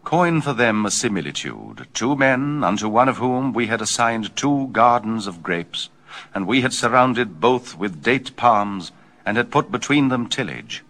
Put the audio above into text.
Coin for them a similitude. 2 men, unto one of whom we had assigned 2 gardens of grapes, and we had surrounded both with date palms, and had put between them tillage.